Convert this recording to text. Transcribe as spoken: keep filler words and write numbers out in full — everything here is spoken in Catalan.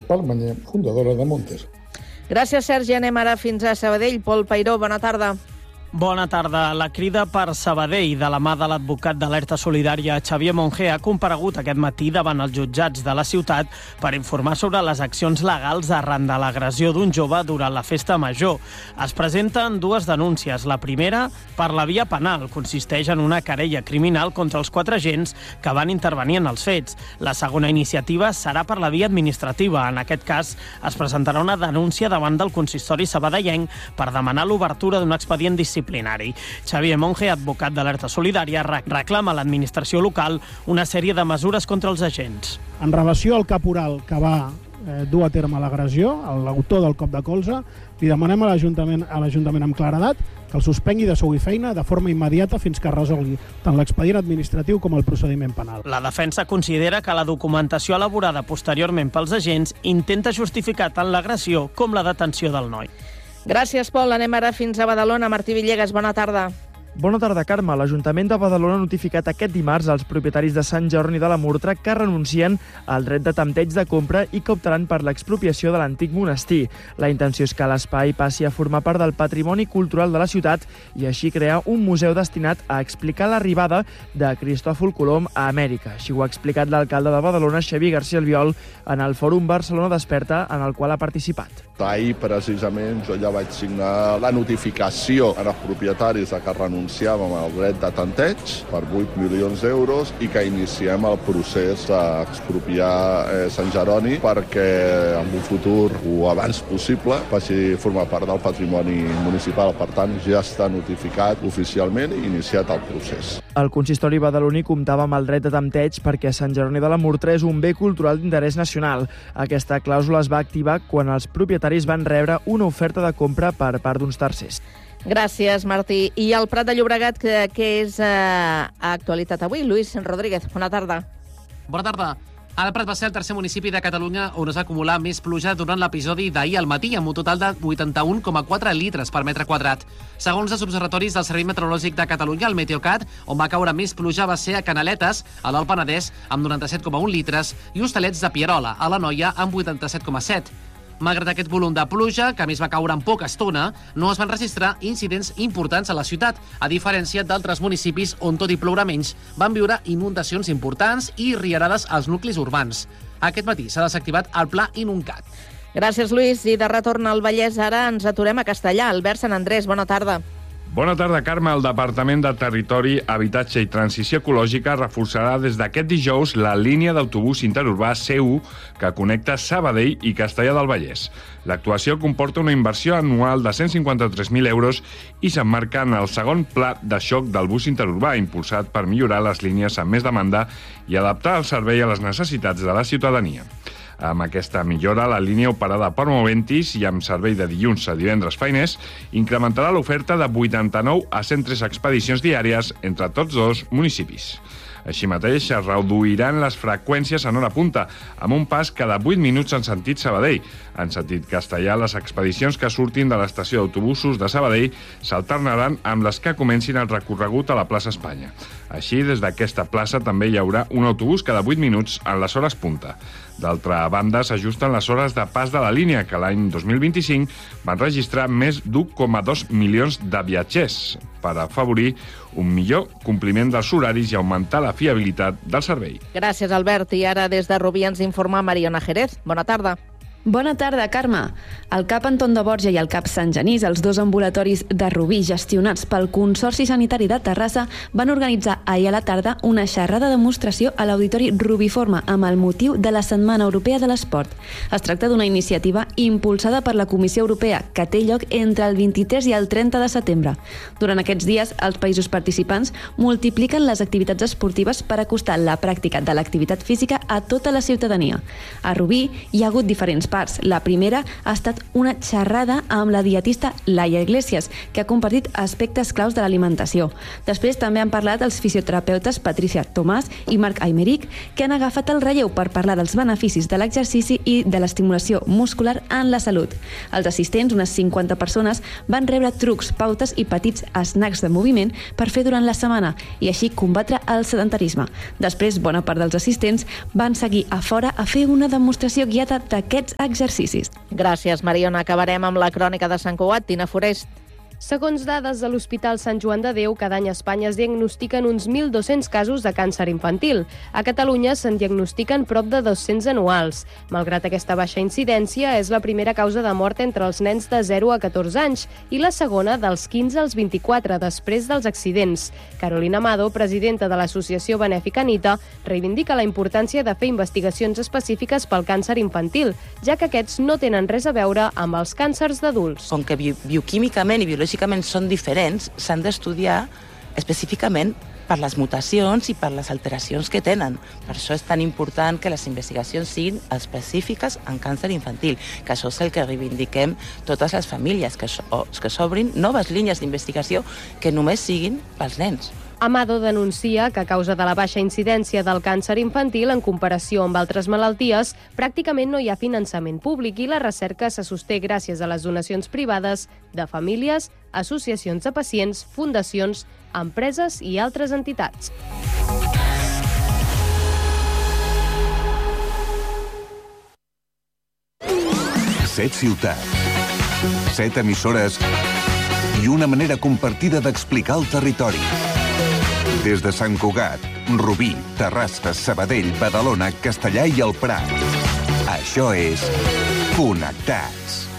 Palmañé, fundadora de Monter. Gràcies, Sergi. Anem ara fins a Sabadell. Pol Peiró, bona tarda. Bona tarda. La crida per Sabadell de la mà de l'advocat d'Alerta Solidària Xavier Monge ha comparegut aquest matí davant els jutjats de la ciutat per informar sobre les accions legals arran de l'agressió d'un jove durant la festa major. Es presenten dues denúncies. La primera, per la via penal, consisteix en una querella criminal contra els quatre agents que van intervenir en els fets. La segona iniciativa serà per la via administrativa. En aquest cas, es presentarà una denúncia davant del consistori sabadellenc per demanar l'obertura d'un expedient disciplinari. Xavier Monge, advocat d'Alerta Solidària, reclama a l'administració local una sèrie de mesures contra els agents. En relació al caporal que va eh, dur a terme l'agressió, l'autor del cop de colze, li demanem a l'Ajuntament a l'Ajuntament amb claredat que el suspengui de sou i feina de forma immediata fins que resolgui tant l'expedient administratiu com el procediment penal. La defensa considera que la documentació elaborada posteriorment pels agents intenta justificar tant l'agressió com la detenció del noi. Gràcies, Pol. Anem ara fins a Badalona. Martí Villegas, bona tarda. Bona tarda, Carme. L'Ajuntament de Badalona ha notificat aquest dimarts als propietaris de Sant Jeroni de la Murtra que renuncien al dret de tempteig de compra i que optaran per l'expropiació de l'antic monestir. La intenció és que l'espai passi a formar part del patrimoni cultural de la ciutat i així crear un museu destinat a explicar l'arribada de Cristòfol Colom a Amèrica. Així ho ha explicat l'alcalde de Badalona, Xavier García Albiol, en el Fòrum Barcelona Desperta, en el qual ha participat. Ahir, precisament, jo ja vaig signar la notificació als propietaris que renunciàvem al dret de tanteig per vuit milions d'euros i que iniciem el procés d'expropiar eh, Sant Jeroni perquè en un futur o abans possible passi a formar part del patrimoni municipal. Per tant, ja està notificat oficialment i iniciat el procés. El consistori badaloní comptava amb el dret de tempteig perquè Sant Jeroni de la Murtra és un bé cultural d'interès nacional. Aquesta clàusula es va activar quan els propietaris van rebre una oferta de compra per part d'uns tercers. Gràcies, Martí. I el Prat de Llobregat, que, que és eh, a actualitat avui. Lluís Rodríguez, bona tarda. Bona tarda. El Prat va ser el tercer municipi de Catalunya on es va acumular més pluja durant l'episodi d'ahir al matí, amb un total de vuitanta-un coma quatre litres per metre quadrat. Segons els observatoris del Servei Meteorològic de Catalunya, el Meteocat, on va caure més pluja va ser a Canaletes, a l'Alt Penedès, amb noranta-set coma un litres, i Hostalets de Pierola, a l'Anoia, amb vuitanta-set coma set. Malgrat aquest volum de pluja, que a més va caure en poca estona, no es van registrar incidents importants a la ciutat, a diferència d'altres municipis on, tot i ploure menys, van viure inundacions importants i riarades als nuclis urbans. Aquest matí s'ha desactivat el Pla Inuncat. Gràcies, Lluís. I de retorn al Vallès, ara ens aturem a Castellà. Albert Sant Andrés, bona tarda. Bona tarda, Carme. El Departament de Territori, Habitatge i Transició Ecològica reforçarà des d'aquest dijous la línia d'autobús interurbà C u que connecta Sabadell i Castellar del Vallès. L'actuació comporta una inversió anual de cent cinquanta-tres mil euros i s'emmarca en el segon pla de xoc del bus interurbà, impulsat per millorar les línies amb més demanda i adaptar el servei a les necessitats de la ciutadania. Amb aquesta millora, la línia operada per Moventis i amb servei de dilluns a divendres feiners incrementarà l'oferta de vuitanta-nou a cent tres expedicions diàries entre tots dos municipis. Així mateix, es reduiran les freqüències en hora punta, amb un pas cada vuit minuts en sentit Sabadell. En sentit castellà, les expedicions que surtin de l'estació d'autobusos de Sabadell s'alternaran amb les que comencin el recorregut a la plaça Espanya. Així, des d'aquesta plaça també hi haurà un autobús cada vuit minuts en les hores punta. D'altra banda, s'ajusten les hores de pas de la línia, que l'any dos mil vint-i-cinc van registrar més d'un coma dos milions de viatgers, per afavorir un millor compliment dels horaris i augmentar la fiabilitat del servei. Gràcies, Albert. I ara des de Rubí ens informa Mariona Jerez. Bona tarda. Bona tarda, Carme. El CAP Anton de Borja i el CAP Sant Genís, els dos ambulatoris de Rubí gestionats pel Consorci Sanitari de Terrassa, van organitzar ahir a la tarda una xerrada de demostració a l'Auditori Rubiforme amb el motiu de la Setmana Europea de l'Esport. Es tracta d'una iniciativa impulsada per la Comissió Europea que té lloc entre el vint-i-tres i el trenta de setembre. Durant aquests dies, els països participants multipliquen les activitats esportives per acostar la pràctica de l'activitat física a tota la ciutadania. A Rubí hi ha hagut diferents parts. La primera ha estat una xerrada amb la dietista Laia Iglesias, que ha compartit aspectes claus de l'alimentació. Després també han parlat els fisioterapeutes Patricia Tomàs i Marc Aymeric, que han agafat el relleu per parlar dels beneficis de l'exercici i de l'estimulació muscular en la salut. Els assistents, unes cinquanta persones, van rebre trucs, pautes i petits snacks de moviment per fer durant la setmana i així combatre el sedentarisme. Després, bona part dels assistents van seguir a fora a fer una demostració guiada d'aquests exercicis. Gràcies, Mariona. Acabarem amb la crònica de Sant Cugat. Tina Forest. Segons dades de l'Hospital Sant Joan de Déu, cada any a Espanya es diagnostiquen uns mil dos-cents casos de càncer infantil. A Catalunya se'n diagnostiquen prop de dos-cents anuals. Malgrat aquesta baixa incidència, és la primera causa de mort entre els nens de zero a catorze anys i la segona dels quinze als vint-i-quatre, després dels accidents. Carolina Amado, presidenta de l'Associació Benèfica Anita, reivindica la importància de fer investigacions específiques pel càncer infantil, ja que aquests no tenen res a veure amb els càncers d'adults. Com que bi bioquímicament i biològicament són diferents, s'han d'estudiar específicament per les mutacions i per les alteracions que tenen. Per això és tan important que les investigacions siguin específiques en càncer infantil, que això és el que reivindiquem totes les famílies, que s'obrin noves línies d'investigació que només siguin pels nens. Amado denuncia que a causa de la baixa incidència del càncer infantil en comparació amb altres malalties, pràcticament no hi ha finançament públic i la recerca se sosté gràcies a les donacions privades de famílies, associacions de pacients, fundacions, empreses i altres entitats. Set ciutats, set emissores i una manera compartida d'explicar el territori. Des de Sant Cugat, Rubí, Terrassa, Sabadell, Badalona, Castellà i el Prat. Això és Connectats.